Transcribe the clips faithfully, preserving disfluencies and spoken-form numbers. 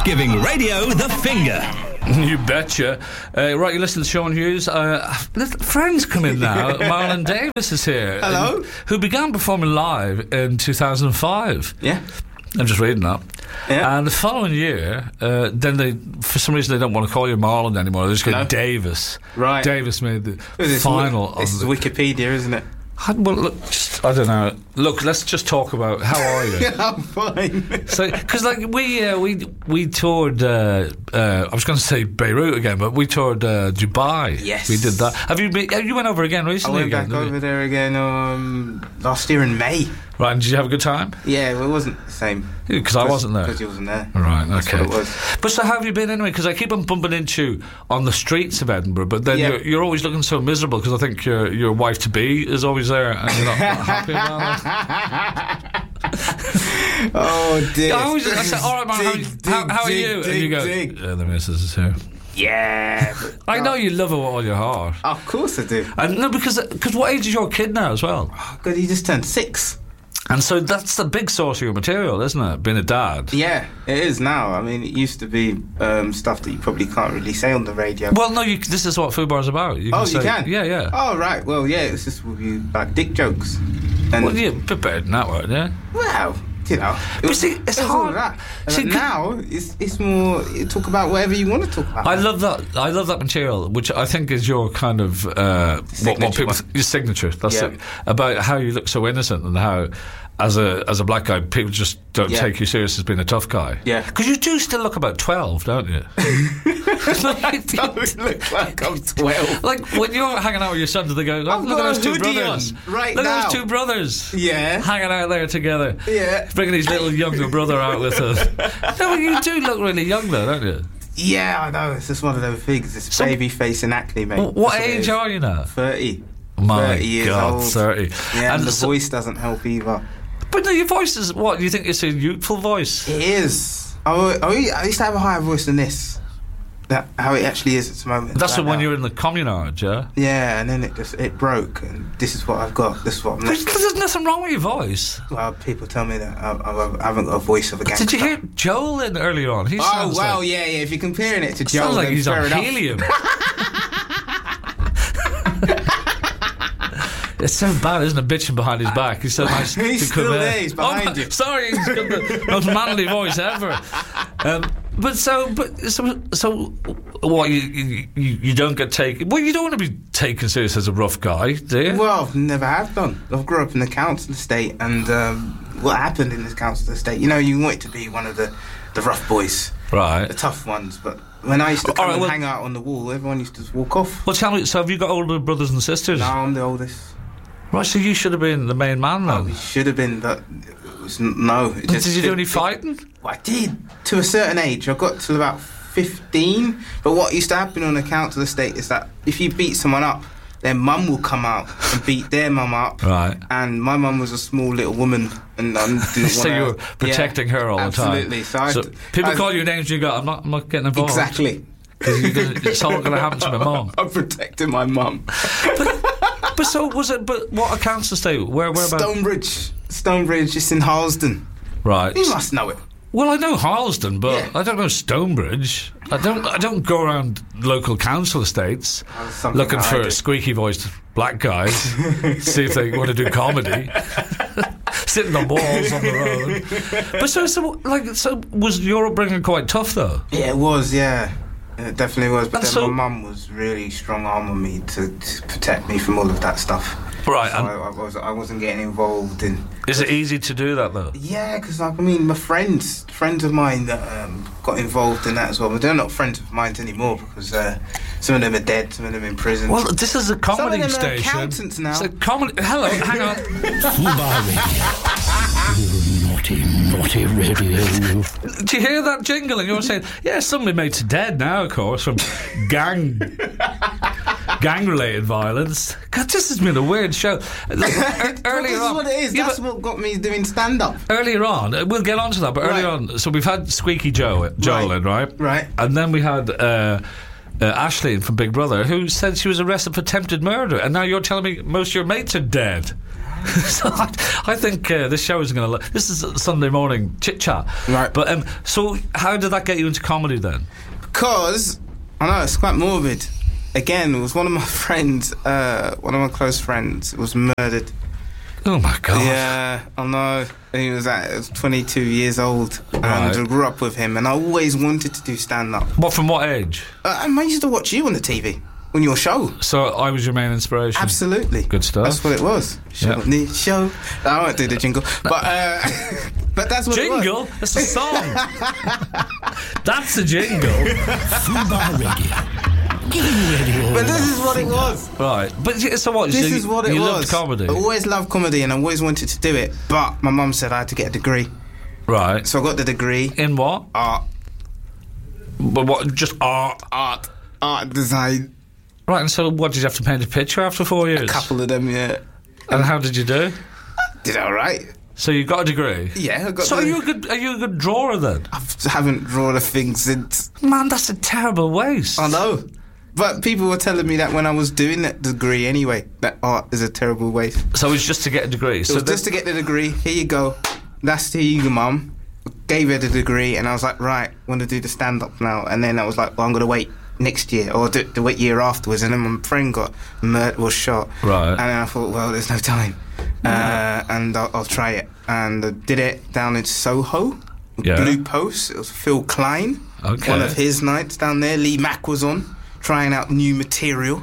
Giving radio the finger. You betcha. Uh, right, you listen to Sean Hughes. Uh, friends come in now. Marlon Davis is here. Hello. Um, who began performing live in two thousand five. Yeah. I'm just reading that. Yeah. And the following year, uh, then they, for some reason, they don't want to call you Marlon anymore. They just go No. Davis. Right. Davis made the This final. Is, this of is the, Wikipedia, isn't it? I, well, look, just, I don't know. Look, let's just talk about how are you. Yeah, I'm fine. So, because like we uh, we we toured. Uh, uh, I was going to say Beirut again, but we toured uh, Dubai. Yes. we did that. Have you been? You went over again I recently? went again, back didn't over you? there again um, last year in May. Right, and did you have a good time? Yeah, well, it wasn't the same. Because I wasn't there. Because you wasn't there. Right, That's okay. what it was. But so how have you been anyway? Because I keep on bumping into you on the streets of Edinburgh, but then Yeah. you're, you're always looking so miserable because I think your your wife to be is always there and you're not, not happy about it. Oh, dear. I always I say, all right, man, how, Dig, how, dig, how are dig, you? dig, and you go, dig. yeah, the missus is here. Yeah. but- I know you love her with all your heart. Of course I do. And no, because cause what age is your kid now as well? Oh, God, he just turned six. And so that's the big source of your material, isn't it? Being a dad. Yeah, it is now. I mean, it used to be um, stuff that you probably can't really say on the radio. Well, no, you, this is what Fubar's about. You can oh, say, you can? Yeah, yeah. Oh, right. Well, yeah, it's just with you, like dick jokes. And, Well, yeah, a bit better than that one, yeah. well, you know. It But was, see, it's it was all hard. That. See, But c- now, it's it's more, you talk about whatever you want to talk about. I love that. I love that material, which I think is your kind of uh, what, what Signature people one. your signature. That's Yeah. it. About how you look so innocent and how, as a as a black guy, people just don't Yeah. take you serious as being a tough guy. Yeah. because you do still look about twelve, don't you? I don't look like I'm twelve. Like when you're hanging out with your sons, they go, "Look, I've look at got those a two hoodie brothers! on right look now." at those two brothers! Yeah. hanging out there together. Yeah. bringing his little younger brother out with us. No, but you do look really young, though, don't you? Yeah, I know. It's just one of those things. It's So- baby face and acne, mate. W- What That's it age is. are you now? thirty. My thirty years God, old. thirty. Yeah, and, the so- voice doesn't help either. But no, your voice is what? You think it's a youthful voice? It is. I, I, I used to have a higher voice than this. That how it actually is at the moment. That's right the when now. you're in the communard, yeah? Yeah, and then it just it broke, and this is what I've got. This is what I'm But left with. there's nothing wrong with your voice. Well, people tell me that I, I, I haven't got a voice of a gangster. Did you hear Joel in earlier on? He Oh sounds well, like, yeah, yeah. If you're comparing it to Joe, sounds like then he's fair on enough. helium. It's so bad, isn't it? Bitching behind his back. He's so nice He's to still come in. there, he's behind oh, you. Sorry, he's got the most manly voice ever. Um, but so, but so, so, what? You, you you don't get taken? Well, you don't want to be taken serious as a rough guy, do you? Well, I've never have done. I've grew up in the council estate, and um, what happened in this council estate? You know, you want to be one of the, the rough boys, Right. the tough ones. But when I used to come All right, and well- hang out on the wall, everyone used to just walk off. Well, tell me. So, have you got older brothers and sisters? Now I'm the oldest. Right. So you should have been the main man Oh, then. it should have been, but it was n- no. It But just did you do fit- any fighting? Well, I did to a certain age. I got to about fifteen. But what used to happen on the council estate is that if you beat someone up, their mum will come out and beat their mum up. Right. And my mum was a small little woman, and I didn't want So you were protecting her all the time. Absolutely. So, I, So people I, call you names. You go. I'm not. I'm not getting involved. exactly. 'Cause you're gonna, it's all going to happen to my mum. I'm protecting my mum. But so was it? But what a council estate? Where? Where about? Stonebridge, Stonebridge, it's in Harlesden. Right. You must know it. Well, I know Harlesden, but Yeah. I don't know Stonebridge. I don't. I don't go around local council estates Oh, something looking that I for do. squeaky-voiced black guys. See if they want to do comedy. Sitting on walls on the road. But so, so, like, so was your upbringing quite tough, though? Yeah, it was, yeah. It definitely was. But And then so- my mum was really strong arm on me to, to protect me from all of that stuff. Right. So And I, I, was, I wasn't getting involved in... is it easy to do that, though? Yeah, because, like, I mean, my friends, friends of mine that um, got involved in that as well, but they're not friends of mine anymore because uh, some of them are dead, some of them in prison. Well, this is a comedy them are station. accountants now. It's a comedy. Hello, hang on. Naughty, naughty radio. Do you hear that jingle? And you're saying, yeah, some of my mates are dead now, of course, from gang gang-related violence. God, this has been a weird show. Look, er, earlier this is on, what it is. Yeah, That's but what got me doing stand-up. earlier on, uh, we'll get onto that. But earlier Right. on, so we've had Squeaky Joe, Joel Right. in, right? Right. And then we had uh, uh, Ashleen from Big Brother, who said she was arrested for attempted murder. And now you're telling me most of your mates are dead. so I, I think uh, this show is going to. Lo- this is a Sunday morning chit chat, Right. But um, so how did that get you into comedy then? Because I know it's quite morbid. Again, it was one of my friends, uh, one of my close friends, was murdered. Oh my God! Yeah, I know. And he was at, he was twenty-two years old, and Right. I grew up with him, and I always wanted to do stand up. What from what age? Uh, and I used to watch you on the T V on your show. So I was your main inspiration. Absolutely, Good stuff. That's what it was. Show, Yeah. the show. I won't do the jingle, but uh, but that's what Jingle? it was. That's a song. That's a jingle. Fubar Radio. Giving radio. But this is what it was. Right. But yeah, so what? This so is you, what it you was. loved comedy. I always loved comedy, and I always wanted to do it. But my mum said I had to get a degree, Right. so I got the degree. In what? Art, But what? Just art. art, art design. Right. And so, what did you have to paint a picture after four years? A couple of them, yeah. And how did you do? Did all right. So you got a degree. Yeah, I got. So the, are you a good? Are you a good drawer then? I haven't drawn a thing since. Man, that's a terrible waste. I know. But people were telling me that when I was doing that degree anyway, that art is a terrible waste. So it's just to get a degree. It So was then- just to get the degree. Here you go. That's to you, mum. Gave her the degree, and I was like, right, want to do the stand up now. And then I was like, well, I'm going to wait next year, or do the wait year afterwards. And then my friend got murdered, was shot. Right. And then I thought, well, there's no time. Uh, and I'll, I'll try it. And I did it down in Soho. Yeah. Blue Post. It was Phil Klein. Okay. One of his nights down there. Lee Mack was on, trying out new material.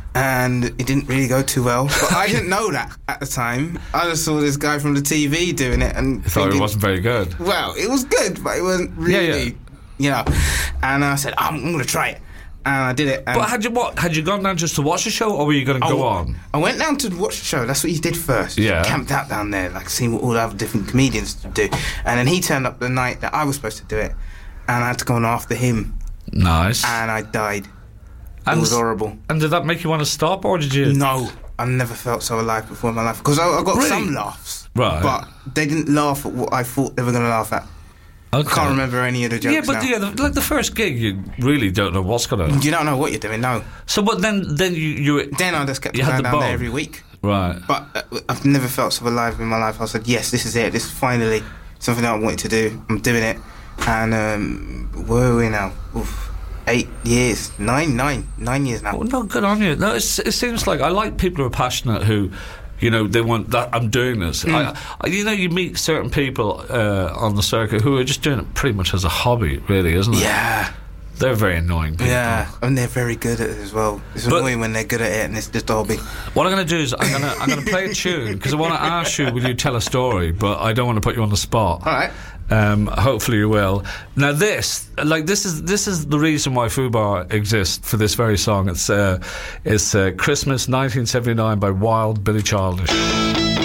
And it didn't really go too well. But I didn't know that at the time. I just saw this guy from the T V doing it and You thought thinking, it wasn't very good. well, it was good, but it wasn't really, yeah. you know. And I said, I'm, I'm going to try it. And I did it. And But had you what? Had you gone down just to watch the show, or were you going to go I- on? I went down to watch the show. That's what he did first. Yeah. Camped out down there, like seeing what all the other different comedians do. And then he turned up the night that I was supposed to do it. And I had to go on after him. Nice. And I died. And it was s- horrible. And did that make you want to stop, or did you? No, I never felt so alive before in my life. Because I, I got Really? some laughs. Right. But they didn't laugh at what I thought they were going to laugh at. Okay. I can't remember any of the jokes Yeah, but now. yeah, the, like the first gig, you really don't know what's going to. You don't know what you're doing, no. So, but then, then you, you, Then I just kept You had going the down there bug. every week. right? But uh, I've never felt so alive in my life. I said, yes, this is it. This is finally something that I wanted to do. I'm doing it. And um, where are we now? Oof. Eight years. Nine, nine. Nine years now. Well, no, good on you. No, it's, it seems like I like people who are passionate who. You know, they want that. I'm doing this. I, I, you know, you meet certain people uh, on the circuit who are just doing it pretty much as a hobby, really, isn't it? Yeah. They're very annoying people. Yeah. And they're very good at it as well. It's But- annoying when they're good at it and it's just a hobby. What I'm going to do is I'm going to I'm going to play a tune because I want to ask you, will you tell a story? But I don't want to put you on the spot. All right. Um, hopefully you will. Now this, like this is this is the reason why Fubar exists for this very song. It's uh, it's uh, Christmas nineteen seventy-nine by Wild Billy Childish.